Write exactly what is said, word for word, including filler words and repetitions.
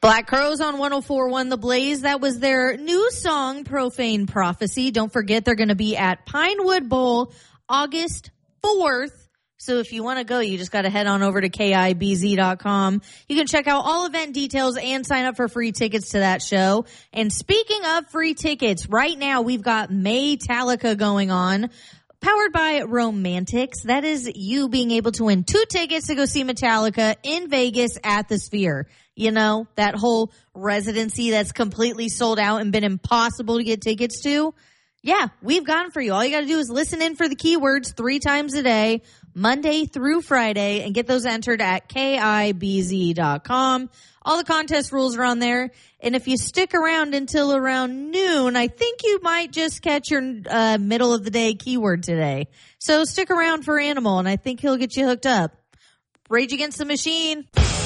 Black Crowes on one oh four point one The Blaze. That was their new song, Profane Prophecy. Don't forget, they're going to be at Pinewood Bowl August fourth. So if you want to go, you just got to head on over to K I B Z dot com. You can check out all event details and sign up for free tickets to that show. And speaking of free tickets, right now we've got Maytalica going on. Powered by Romantics. That is you being able to win two tickets to go see Metallica in Vegas at the Sphere. You know, that whole residency that's completely sold out and been impossible to get tickets to. Yeah, we've got them for you. All you got to do is listen in for the keywords three times a day, Monday through Friday, and get those entered at K I B Z dot com. All the contest rules are on there. And if you stick around until around noon, I think you might just catch your uh, middle of the day keyword today. So stick around for Animal, and I think he'll get you hooked up. Rage Against the Machine.